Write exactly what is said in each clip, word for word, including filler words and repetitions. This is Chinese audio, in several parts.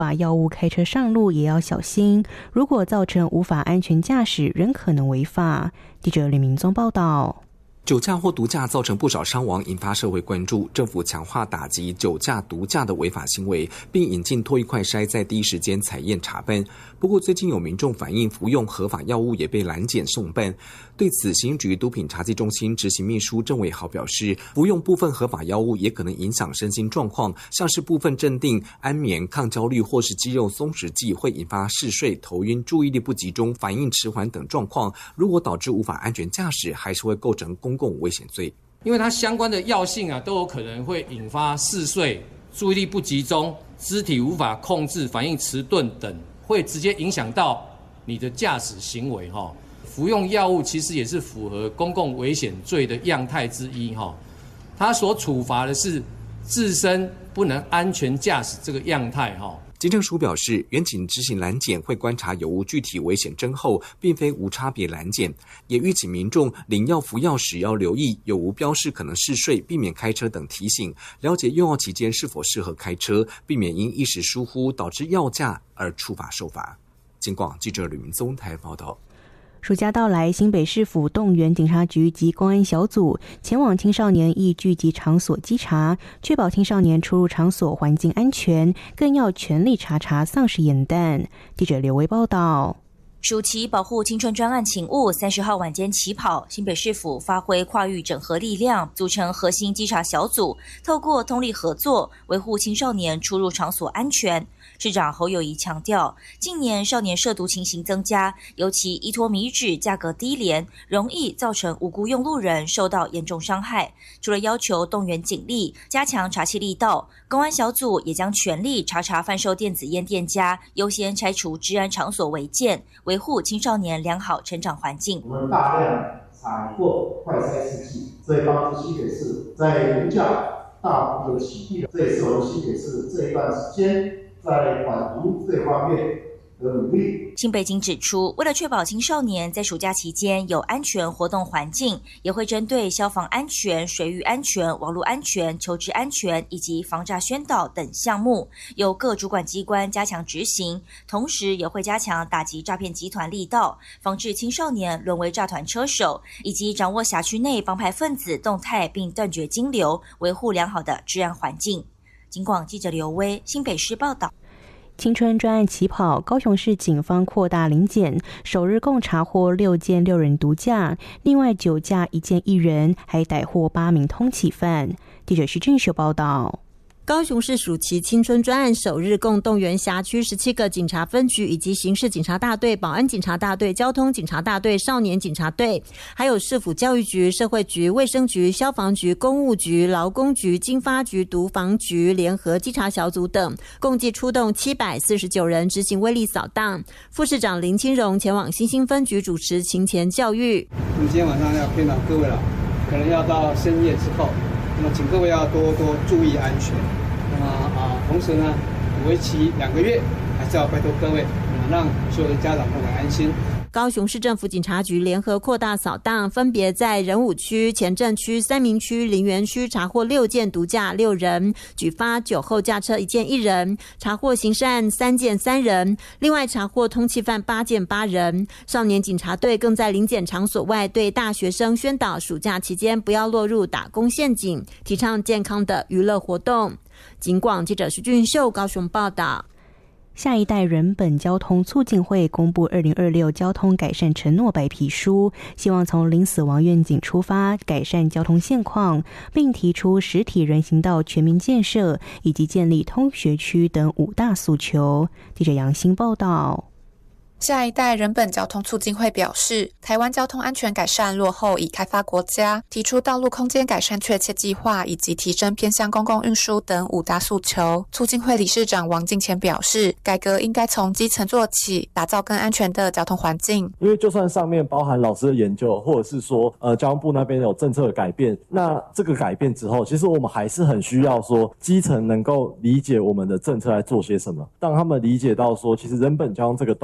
把药物开车上路也要小心，如果造成无法安全驾驶，仍可能违法。记者李明宗报道。 酒驾或毒驾造成不少伤亡，引发社会关注。政府强化打击酒驾、毒驾的违法行为，并引进唾液快筛，在第一时间采验查办。不过，最近有民众反映，服用合法药物也被拦检送办。对此，刑局毒品查缉中心执行秘书郑伟豪表示，服用部分合法药物也可能影响身心状况，像是部分镇定、安眠、抗焦虑或是肌肉松弛剂，会引发嗜睡、头晕、注意力不集中、反应迟缓等状况。如果导致无法安全驾驶，还是会构成公共危险罪。 因为它相关的药性啊，都有可能会引发嗜睡、注意力不集中、肢体无法控制、反应迟钝等，会直接影响到你的驾驶行为哈。服用药物其实也是符合公共危险罪的样态之一哈。它所处罚的是自身不能安全驾驶这个样态哈。 警政署表示，远警执行拦检会观察有无具体危险征候，并非无差别拦检，也预警民众领药服药时要留意有无标示可能嗜睡、避免开车等提醒，了解用药期间是否适合开车，避免因一时疏忽导致药驾而触法受罚。警广记者吕明宗台报道。 暑假到来，新北市府动员警察局及公安小组前往青少年易聚集场所稽查，确保青少年出入场所环境安全，更要全力查查丧事演弹。记者刘维报道。 暑期保护青春专案勤务三十号晚间起跑，新北市府发挥跨域整合力量，组成核心稽查小组，透过通力合作，维护青少年出入场所安全。市长侯友宜强调，近年少年涉毒情形增加，尤其依托米脂价格低廉，容易造成无辜用路人受到严重伤害。除了要求动员警力加强查缉力道，公安小组也将全力查查贩售电子烟店家，优先拆除治安场所违建，维护青少年良好成长环境。 我们大量采购快筛试剂，这帮助新北市在物价大幅的起伏，这也是我们新北市这一段时间在反毒这方面的努力。 新北警指出，为了确保青少年在暑假期间有安全活动环境，也会针对消防安全、水域安全、网络安全、求职安全以及防诈宣导等项目，由各主管机关加强执行，同时也会加强打击诈骗集团力道，防治青少年沦为诈团车手，以及掌握辖区内帮派分子动态并断绝金流，维护良好的治安环境。警广记者刘威，新北市报道。 青春专案起跑，高雄市警方扩大临检，首日共查获六件六人毒驾，另外酒驾一件一人，还逮获八名通缉犯。记者徐俊秀报道。 高雄市暑期青春专案首日共动员辖区十七个警察分局以及刑事警察大队、保安警察大队、交通警察大队、少年警察队，还有市府教育局、社会局、卫生局、消防局、公务局、劳工局、经发局、毒防局联合稽查小组等，共计出动七百四十九人执行威力扫荡。副市长林清荣前往新兴分局主持勤前教育。 我们今天晚上要骗到各位了，可能要到深夜之后，那么请各位要多多注意安全。那么啊，同时呢，为期两个月，还是要拜托各位，嗯，让所有的家长都很安心。 高雄市政府警察局联合扩大扫荡，分别在仁武区、前镇区、三民区、林园区查获六件毒驾六人，举发酒后驾车一件一人，查获刑事案三件三人，另外查获通缉犯八件八人。少年警察队更在临检场所外对大学生宣导，暑假期间不要落入打工陷阱，提倡健康的娱乐活动。警广记者徐俊秀高雄报道。 下一代人本交通促进会公布二零二六交通改善承诺白皮书，希望从零死亡愿景出发，改善交通现况，并提出实体人行道全民建设以及建立通学区等五大诉求。记者杨欣报道。 下一代人本交通促进会表示，台湾交通安全改善落后已开发国家，提出道路空间改善确切计划以及提升偏向公共运输等五大诉求。促进会理事长王敬乾表示，改革应该从基层做起，打造更安全的交通环境。 因为就算上面包含老师的研究，或者是说呃交通部那边有政策的改变，那这个改变之后，其实我们还是很需要说基层能够理解我们的政策来做些什么，让他们理解到说，其实人本交通这个东西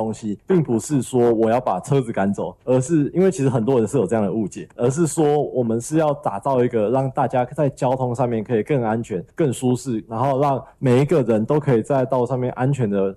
并不是说我要把车子赶走，而是因为其实很多人是有这样的误解，而是说我们是要打造一个让大家在交通上面可以更安全、更舒适，然后让每一个人都可以在道路上面安全的